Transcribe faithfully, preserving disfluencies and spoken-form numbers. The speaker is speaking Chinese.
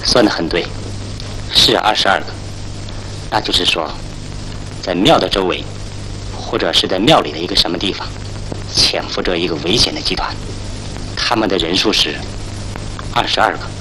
算得很对，是二十二个。那就是说，在庙的周围，或者是在庙里的一个什么地方，潜伏着一个危险的集团，他们的人数是二十二个。